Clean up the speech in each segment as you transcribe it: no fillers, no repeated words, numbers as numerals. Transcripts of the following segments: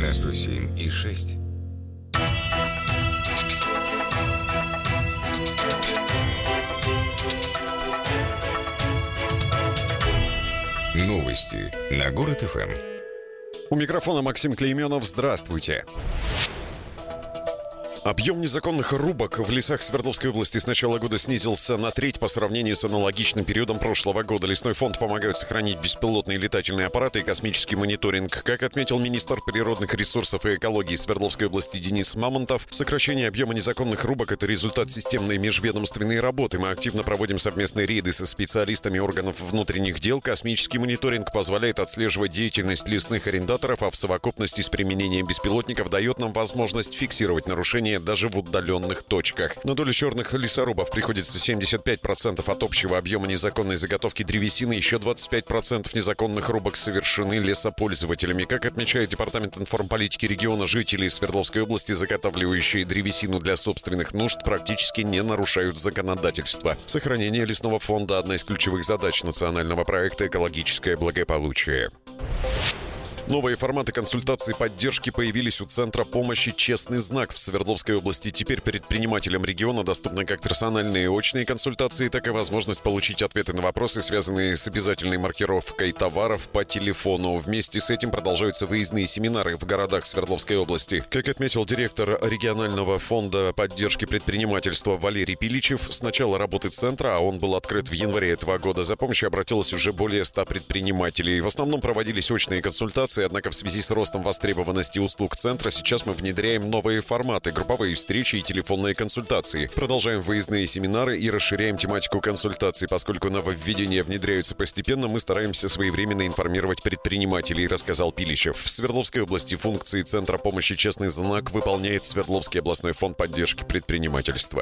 на 107,6. Новости на Город ФМ. У микрофона Максим Клейменов. Здравствуйте. Объем незаконных рубок в лесах Свердловской области с начала года снизился на треть по сравнению с аналогичным периодом прошлого года. Лесной фонд помогает сохранить беспилотные летательные аппараты и космический мониторинг. Как отметил министр природных ресурсов и экологии Свердловской области Денис Мамонтов, сокращение объема незаконных рубок – это результат системной межведомственной работы. Мы активно проводим совместные рейды со специалистами органов внутренних дел. Космический мониторинг позволяет отслеживать деятельность лесных арендаторов, а в совокупности с применением беспилотников дает нам возможность фиксировать нарушения даже в удаленных точках. На долю черных лесорубов приходится 75% от общего объема незаконной заготовки древесины, еще 25% незаконных рубок совершены лесопользователями. Как отмечает Департамент информполитики региона, жители Свердловской области, заготавливающие древесину для собственных нужд, практически не нарушают законодательство. Сохранение лесного фонда – одна из ключевых задач национального проекта «Экологическое благополучие». Новые форматы консультаций и поддержки появились у Центра помощи «Честный знак» в Свердловской области. Теперь предпринимателям региона доступны как персональные и очные консультации, так и возможность получить ответы на вопросы, связанные с обязательной маркировкой товаров по телефону. Вместе с этим продолжаются выездные семинары в городах Свердловской области. Как отметил директор регионального фонда поддержки предпринимательства Валерий Пиличев, с начала работы центра, а он был открыт в январе этого года, за помощью обратилось уже более 100 предпринимателей. В основном проводились очные консультации. Однако в связи с ростом востребованности услуг центра сейчас мы внедряем новые форматы – групповые встречи и телефонные консультации. Продолжаем выездные семинары и расширяем тематику консультаций. Поскольку нововведения внедряются постепенно, мы стараемся своевременно информировать предпринимателей, рассказал Пиличев. В Свердловской области функции Центра помощи «Честный знак» выполняет Свердловский областной фонд поддержки предпринимательства.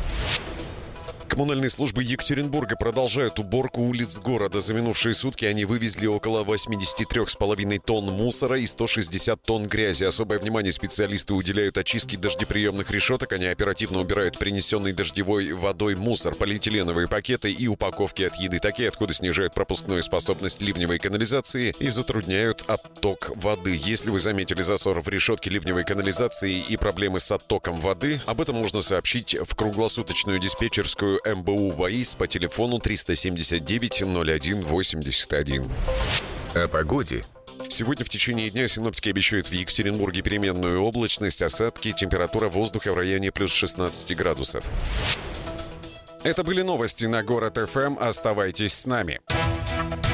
Коммунальные службы Екатеринбурга продолжают уборку улиц города. За минувшие сутки они вывезли около 83,5 тонн мусора и 160 тонн грязи. Особое внимание специалисты уделяют очистке дождеприемных решеток. Они оперативно убирают принесенный дождевой водой мусор, полиэтиленовые пакеты и упаковки от еды. Такие отходы снижают пропускную способность ливневой канализации и затрудняют отток воды. Если вы заметили засор в решетке ливневой канализации и проблемы с оттоком воды, об этом можно сообщить в круглосуточную диспетчерскую МБУ ВАИС по телефону 379 01 81. О погоде. Сегодня в течение дня синоптики обещают в Екатеринбурге переменную облачность, осадки, температура воздуха в районе плюс 16 градусов. Это были новости на Город ФМ. Оставайтесь с нами.